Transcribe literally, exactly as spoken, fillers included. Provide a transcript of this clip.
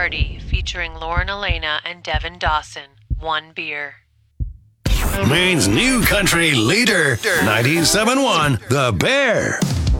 Party featuring Lauren Elena and Devin Dawson. One beer. Maine's new country leader, ninety-seven point one The Bear.